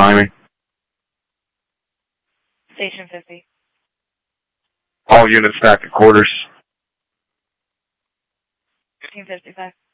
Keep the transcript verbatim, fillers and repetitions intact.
Miami. Station fifty. All units back to quarters. fifteen fifty-five.